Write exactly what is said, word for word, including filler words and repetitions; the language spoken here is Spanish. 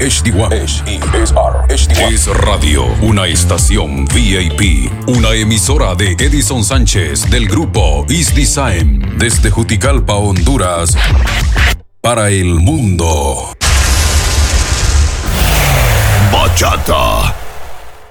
H D uno. H E S R H D uno. Es Radio, una estación V I P, una emisora de Edison Sánchez del grupo East Design, desde Juticalpa, Honduras, para el mundo. Bachata.